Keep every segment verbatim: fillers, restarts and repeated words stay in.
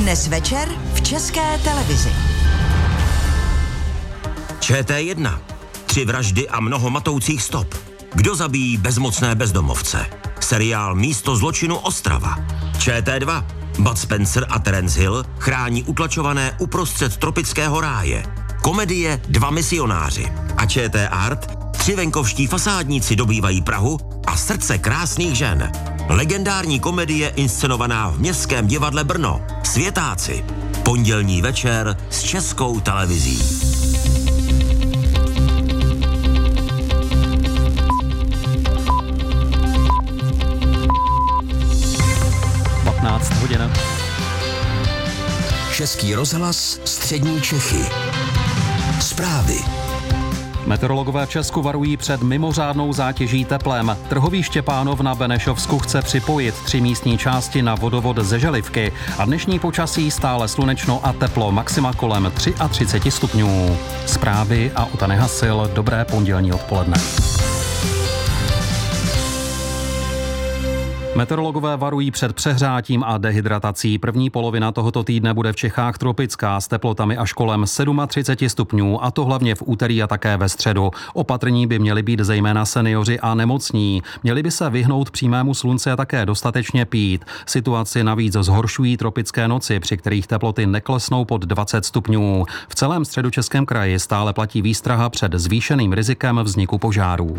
Dnes večer v České televizi. Č T jedna. Tři vraždy a mnoho matoucích stop. Kdo zabíjí bezmocné bezdomovce? Seriál Místo zločinu Ostrava. Č T dva. Bud Spencer a Terence Hill chrání utlačované uprostřed tropického ráje. Komedie Dva misionáři. A Č T Art. Tři venkovští fasádníci dobývají Prahu a srdce krásných žen. Legendární komedie inscenovaná v Městském divadle Brno. Světáci. Pondělní večer s Českou televizí. patnáct hodin. Český rozhlas, střední Čechy. Zprávy. Meteorologové v Česku varují před mimořádnou zátěží teplem. Trhový Štěpánov na Benešovsku chce připojit tři místní části na vodovod ze Želivky a dnešní počasí stále slunečno a teplo, maxima kolem třicet tři stupňů. Zprávy a Ota Nehasil, dobré pondělní odpoledne. Meteorologové varují před přehřátím a dehydratací. První polovina tohoto týdne bude v Čechách tropická s teplotami až kolem třicet sedm stupňů, a to hlavně v úterý a také ve středu. Opatrní by měli být zejména seniori a nemocní. Měli by se vyhnout přímému slunci a také dostatečně pít. Situaci navíc zhoršují tropické noci, při kterých teploty neklesnou pod dvacet stupňů. V celém Středočeském kraji stále platí výstraha před zvýšeným rizikem vzniku požárů.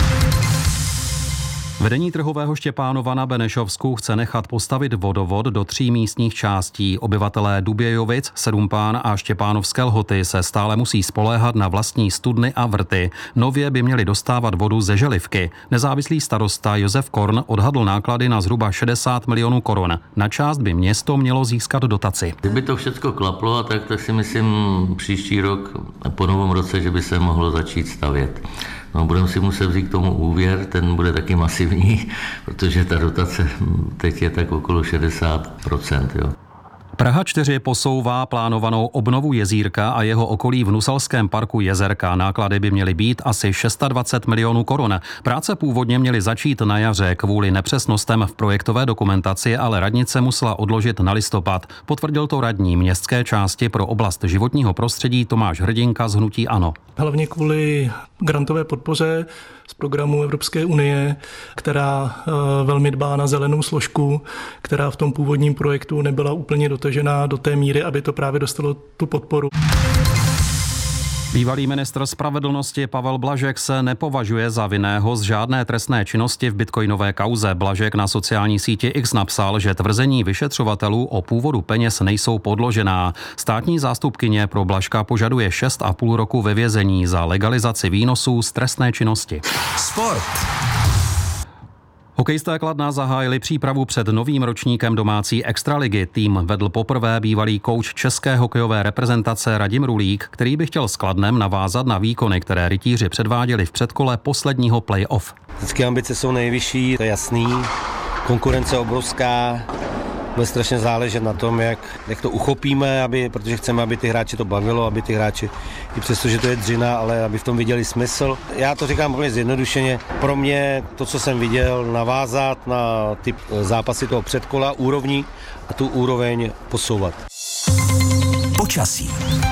Vedení Trhového Štěpánova na Benešovsku chce nechat postavit vodovod do tří místních částí. Obyvatelé Dubějovic, Sedumpán a Štěpánovské Lhoty se stále musí spoléhat na vlastní studny a vrty. Nově by měli dostávat vodu ze Želivky. Nezávislý starosta Josef Korn odhadl náklady na zhruba šedesát milionů korun. Na část by město mělo získat dotaci. Kdyby to všechno klaplo, tak, tak si myslím příští rok, po novém roce, že by se mohlo začít stavět. No, budeme si muset vzít k tomu úvěr, ten bude taky masivní, protože ta dotace teď je tak okolo šedesát procent. Jo. Praha čtyři posouvá plánovanou obnovu jezírka a jeho okolí v Nuselském parku Jezerka. Náklady by měly být asi dvacet šest milionů korun. Práce původně měly začít na jaře, kvůli nepřesnostem v projektové dokumentaci, ale radnice musela odložit na listopad. Potvrdil to radní městské části pro oblast životního prostředí Tomáš Hrdinka z hnutí ANO. Hlavně kvůli grantové podpoře z programu Evropské unie, která velmi dbá na zelenou složku, která v tom původním projektu nebyla úplně dotažená do té míry, aby to právě dostalo tu podporu. Bývalý ministr spravedlnosti Pavel Blažek se nepovažuje za vinného z žádné trestné činnosti v bitcoinové kauze. Blažek na sociální síti X napsal, že tvrzení vyšetřovatelů o původu peněz nejsou podložená. Státní zástupkyně pro Blažka požaduje šest a půl roku ve vězení za legalizaci výnosů z trestné činnosti. Sport. Hokejisté Kladna zahájili přípravu před novým ročníkem domácí extraligy. Tým vedl poprvé bývalý kouč české hokejové reprezentace Radim Rulík, který by chtěl s Kladnem navázat na výkony, které rytíři předváděli v předkole posledního play-off. Vždycky ambice jsou nejvyšší, to je jasný. Konkurence obrovská. Bude strašně záležet na tom, jak, jak to uchopíme, aby, protože chceme, aby ty hráči to bavilo, aby ty hráči, i přesto, že to je dřina, ale aby v tom viděli smysl. Já to říkám úplně zjednodušeně. Pro mě to, co jsem viděl, navázat na ty zápasy toho předkola, úrovní a tu úroveň posouvat. Počasí.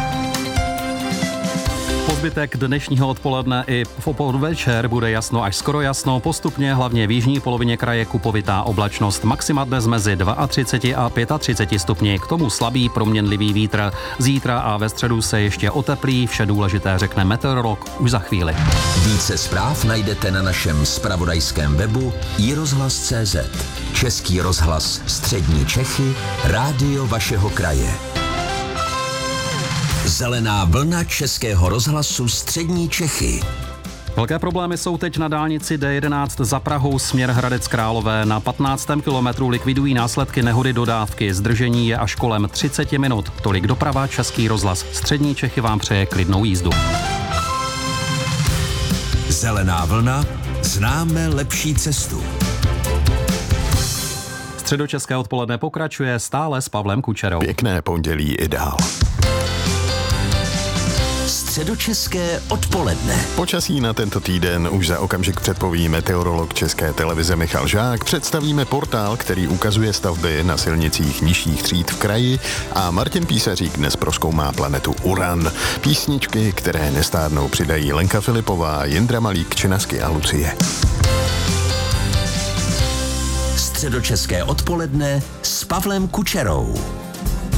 Po zbytek dnešního odpoledne i v podvečer bude jasno až skoro jasno, postupně hlavně v jižní polovině kraje kupovitá oblačnost. Maxima dnes mezi třicet dva a třicet pět stupni, k tomu slabý proměnlivý vítr. Zítra a ve středu se ještě oteplí, vše důležité řekne meteorolog už za chvíli. Více zpráv najdete na našem zpravodajském webu i rozhlas tečka cé zet. Český rozhlas střední Čechy, rádio vašeho kraje. Zelená vlna Českého rozhlasu střední Čechy. Velké problémy jsou teď na dálnici D jedenáct za Prahou směr Hradec Králové. Na patnáctém kilometru likvidují následky nehody dodávky. Zdržení je až kolem třicet minut. Tolik doprava, Český rozhlas střední Čechy vám přeje klidnou jízdu. Zelená vlna, známe lepší cestu. Středočeské odpoledne pokračuje stále s Pavlem Kučerou. Pěkné pondělí i dál. Středočeské odpoledne. Počasí na tento týden už za okamžik předpoví meteorolog České televize Michal Žák. Představíme portál, který ukazuje stavby na silnicích nižších tříd v kraji a Martin Písařík dnes prozkoumá planetu Uran. Písničky, které nestárnou, přidají Lenka Filipová, Jindra Malík, Činasky a Lucie. Středočeské odpoledne s Pavlem Kučerou.